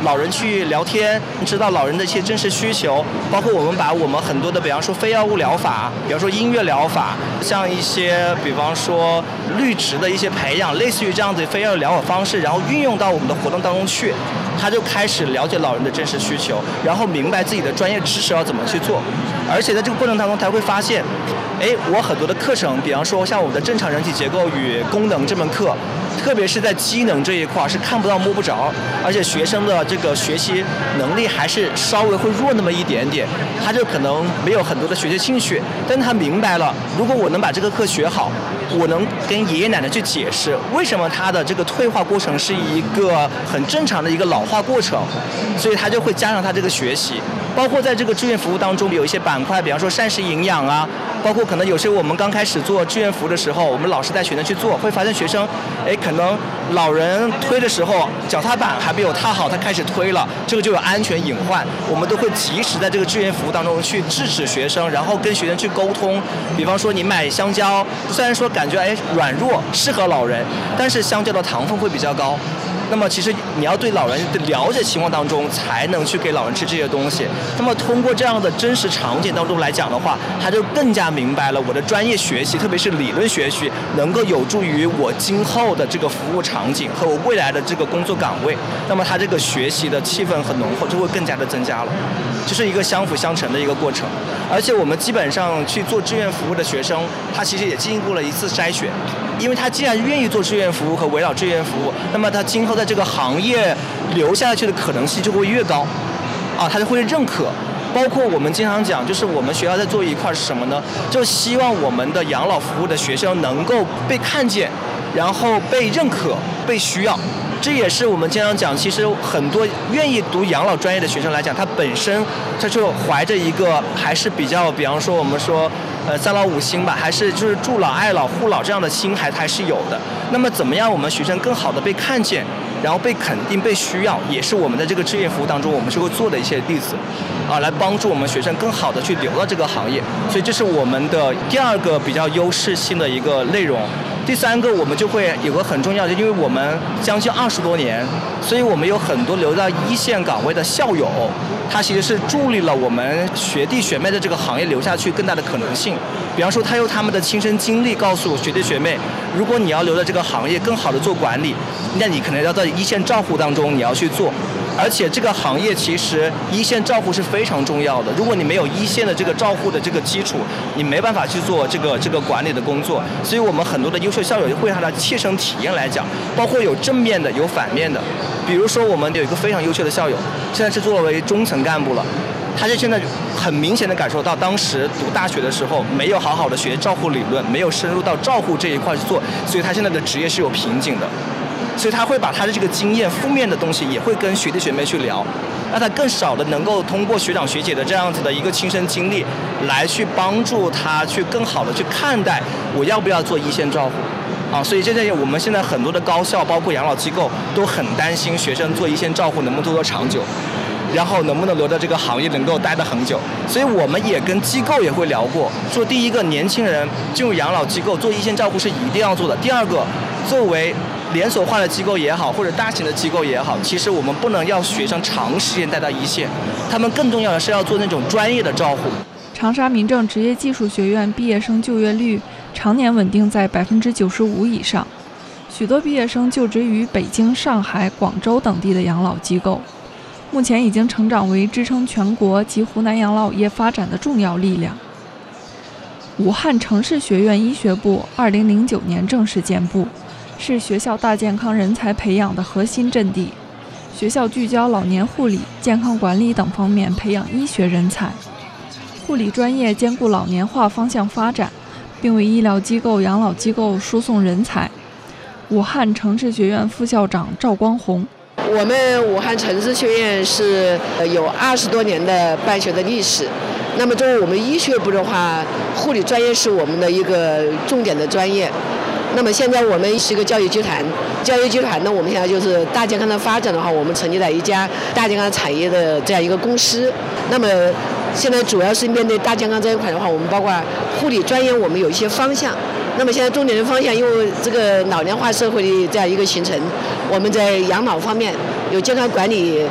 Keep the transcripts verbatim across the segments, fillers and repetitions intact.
老人去聊天，知道老人的一些真实需求，包括我们把我们很多的，比方说非药物疗法，比方说音乐疗法，像一些比方说绿植的一些培养，类似于这样子非药物疗法方式，然后运用到我们的活动当中去，他就开始了解老人的真实需求，然后明白自己的专业知识要怎么去做，而且在这个过程当中，他会发现，哎，我很多的课程，比方说像我们的正常人体结构与功能这门课，特别是在机能这一块是看不到摸不着，而且学生的这个学习能力还是稍微会弱那么一点点，他就可能没有很多的学习兴趣，但他明白了，如果我能把这个课学好，我能跟爷爷奶奶去解释为什么他的这个退化过程是一个很正常的一个老化过程，所以他就会加上他这个学习。包括在这个志愿服务当中有一些板块，比方说膳食营养啊，包括可能有时候我们刚开始做志愿服务的时候，我们老师带学生去做，会发现学生，哎，可能老人推的时候脚踏板还没有踏好，他开始推了，这个就有安全隐患，我们都会及时在这个志愿服务当中去制止学生，然后跟学生去沟通。比方说你买香蕉，虽然说感觉哎软弱适合老人，但是香蕉的糖分会比较高。那么其实你要对老人的了解情况当中，才能去给老人吃这些东西。那么通过这样的真实场景当中来讲的话，他就更加明白了我的专业学习，特别是理论学习，能够有助于我今后的这个服务场景和我未来的这个工作岗位。那么他这个学习的气氛和浓厚就会更加的增加了，这是一个相辅相成的一个过程。而且我们基本上去做志愿服务的学生，他其实也经过了一次筛选，因为他既然愿意做志愿服务和围绕志愿服务，那么他今后在这个行业留下去的可能性就会越高，啊，他就会认可。包括我们经常讲，就是我们学校在做一块是什么呢？就希望我们的养老服务的学生能够被看见，然后被认可、被需要。这也是我们经常讲，其实很多愿意读养老专业的学生来讲，他本身他就怀着一个还是比较，比方说我们说呃三老五新吧，还是就是助老爱老护老这样的心还还是有的。那么怎么样我们学生更好的被看见，然后被肯定、被需要，也是我们在这个志愿服务当中我们是会做的一些例子啊，来帮助我们学生更好的去留到这个行业。所以这是我们的第二个比较优势性的一个内容。第三个，我们就会有个很重要的，因为我们将近二十多年，所以我们有很多留到一线岗位的校友，他其实是助力了我们学弟学妹的这个行业留下去更大的可能性。比方说，他用他们的亲身经历告诉我学弟学妹，如果你要留在这个行业更好的做管理，那你可能要在一线照护当中你要去做。而且这个行业其实一线照护是非常重要的，如果你没有一线的这个照护的这个基础，你没办法去做这个这个管理的工作。所以我们很多的优秀校友会他的切身体验来讲，包括有正面的有反面的。比如说我们有一个非常优秀的校友，现在是作为中层干部了，他就现在很明显的感受到，当时读大学的时候没有好好的学照护理论，没有深入到照护这一块去做，所以他现在的职业是有瓶颈的。所以他会把他的这个经验负面的东西也会跟学弟学妹去聊，让他更少的能够通过学长学姐的这样子的一个亲身经历来去帮助他去更好的去看待我要不要做一线照护啊。所以这在我们现在很多的高校包括养老机构都很担心学生做一线照护能不能做得长久，然后能不能留在这个行业能够待得很久。所以我们也跟机构也会聊过，说第一个，年轻人进入养老机构做一线照护是一定要做的。第二个，作为连锁化的机构也好，或者大型的机构也好，其实我们不能要学生长时间待到一线，他们更重要的是要做那种专业的照护。 长沙民政职业技术学院毕业生就业率常年稳定在百分之九十五以上，许多毕业生就职于北京、上海、广州等地的养老机构，目前已经成长为支撑全国及湖南养老业发展的重要力量。武汉城市学院医学部二零零九年正式建部，是学校大健康人才培养的核心阵地。学校聚焦老年护理、健康管理等方面培养医学人才，护理专业兼顾老年化方向发展，并为医疗机构、养老机构输送人才。武汉城市学院副校长赵光红： 我们武汉城市学院是有二十多年的办学的历史。那么作为我们医学部的话，护理专业是我们的一个重点的专业。那么现在我们是一个教育集团，教育集团呢，我们现在就是大健康的发展的话，我们成立了一家大健康产业的这样一个公司。那么现在主要是面对大健康这一块的话，我们包括护理专业，我们有一些方向。那么现在重点的方向，因为这个老龄化社会的这样一个形成，我们在养老方面有健康管理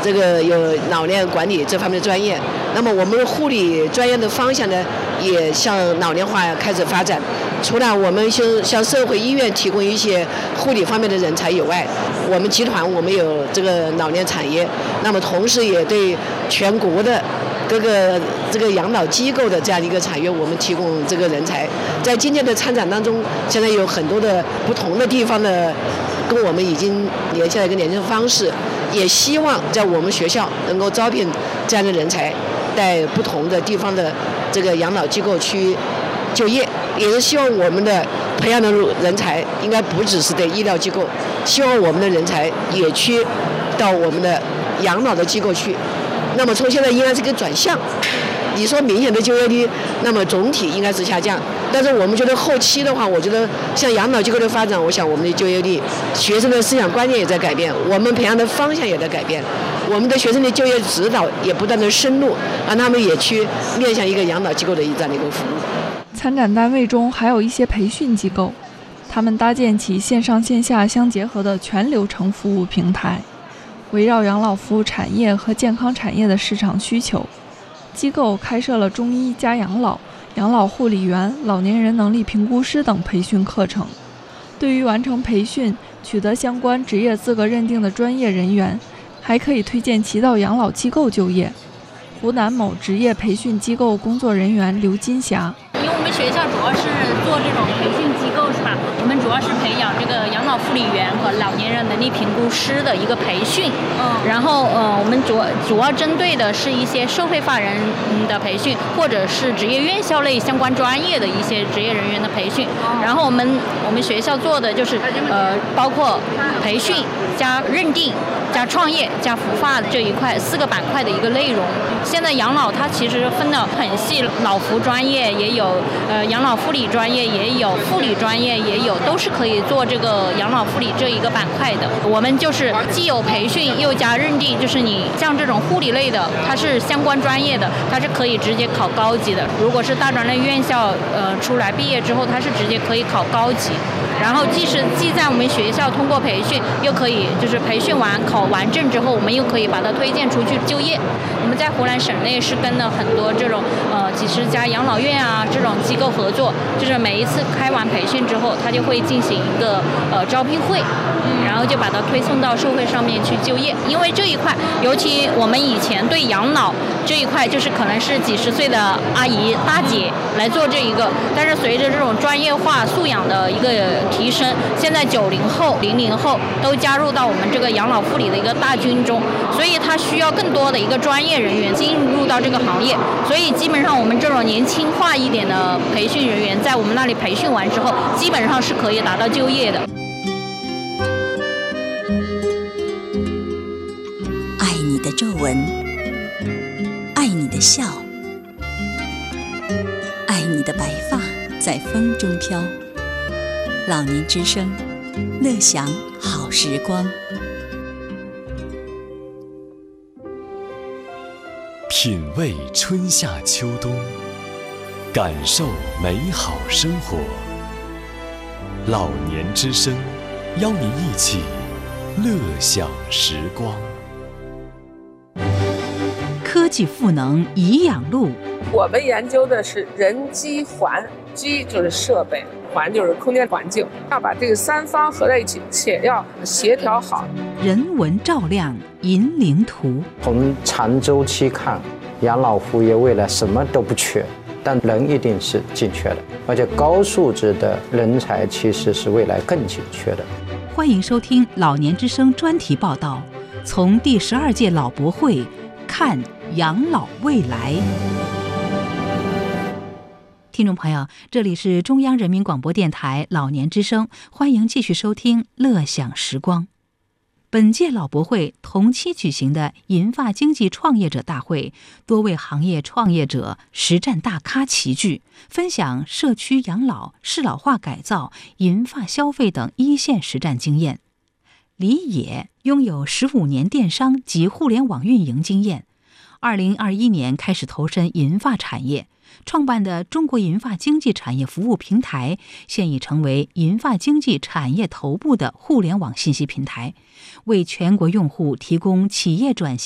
这个有老年管理这方面的专业。那么我们护理专业的方向呢，也向老年化开始发展。除了我们向向社会医院提供一些护理方面的人才以外，我们集团我们有这个老年产业，那么同时也对全国的各个这个养老机构的这样一个产业，我们提供这个人才。在今年的参展当中，现在有很多的不同的地方的跟我们已经联系了一个联系方式，也希望在我们学校能够招聘这样的人才，在不同的地方的这个养老机构去就业，也是希望我们的培养的人才应该不只是在医疗机构，希望我们的人才也去到我们的养老的机构去。那么从现在应该是个转向，你说明显的就业率，那么总体应该是下降。但是我们觉得后期的话，我觉得像养老机构的发展，我想我们的就业率、学生的思想观念也在改变，我们培养的方向也在改变，我们的学生的就业指导也不断的深入，让他们也去面向一个养老机构的这样的一个服务。 参展单位中还有一些培训机构，他们搭建起线上线下相结合的全流程服务平台，围绕养老服务产业和健康产业的市场需求，机构开设了中医加养老、养老护理员、老年人能力评估师等培训课程。对于完成培训、取得相关职业资格认定的专业人员，还可以推荐其到养老机构就业。湖南某职业培训机构工作人员刘金霞， 因为我们学校主要是做这种培训机构是吧？我们主要是培养这个养老护理员和老年人能力评估师的一个培训。嗯，然后呃，我们主主要针对的是一些社会化人的培训，或者是职业院校类相关专业的一些职业人员的培训。然后我们我们学校做的就是呃，包括培训加认定加创业加孵化这一块四个板块的一个内容。现在养老它其实分得很细，老福专业也有，呃，养老护理专业也有，护理专业也有，都是可以做这个养老护理这一个板块的。我们就是既有培训又加认定，就是你像这种护理类的，它是相关专业的，它是可以直接考高级的。如果是大专类院校，呃，出来毕业之后，它是直接可以考高级。然后既是既在我们学校通过培训，又可以就是培训完考完证之后，我们又可以把它推荐出去就业。我们在湖南省内是跟了很多这种呃几十家养老院啊这种机构合作，就是每一次开完培训之后，他就会进行一个呃招聘会，然后就把它推送到社会上面去就业。因为这一块，尤其我们以前对养老这一块，就是可能是几十岁的阿姨大姐来做这一个，但是随着这种专业化素养的一个提升，现在九零后、零零后都加入到我们这个养老护理的一个大军中，所以它需要更多的一个专业人员进入到这个行业。所以基本上我们这种年轻化一点的培训人员，在我们那里培训完之后，基本上是可以达到就业的。 爱你的皱纹，爱你的笑，爱你的白发在风中飘。老年之声，乐享好时光。 品味春夏秋冬，感受美好生活。老年之声，邀您一起乐享时光。 科技赋能颐养路， 我们研究的是人机环，机就是设备，环就是空间环境，要把这个三方合在一起，且要协调好。 人文照亮引领图。 从长周期看，养老服务业未来什么都不缺，但人一定是紧缺的，而且高素质的人才其实是未来更紧缺的。 欢迎收听老年之声专题报道，从第十二届老博会看养老未来。听众朋友，这里是中央人民广播电台老年之声，欢迎继续收听乐享时光。本届老博会同期举行的银发经济创业者大会，多位行业创业者、实战大咖齐聚，分享社区养老、适老化改造、银发消费等一线实战经验。李野拥有十五年电商及互联网运营经验，二零二一年开始投身银发产业，创办的中国银发经济产业服务平台，现已成为银发经济产业头部的互联网信息平台，为全国用户提供企业转型